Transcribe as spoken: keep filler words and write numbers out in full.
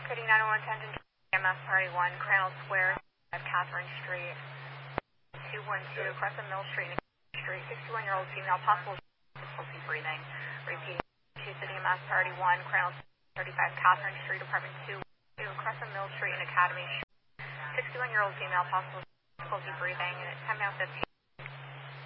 City nine one one, Tangent M S Party one, Crandall Square, at Catherine Street, two one two, Crescent Mill Street, Street, sixty-one-year-old female, possible difficulty breathing. Repeating, two City M S Party one, Crandall thirty-five, Catherine Street, Apartment two two, Crescent Mill Street and Academy Street, sixty-one-year-old female, possible difficulty breathing, ten fifteen.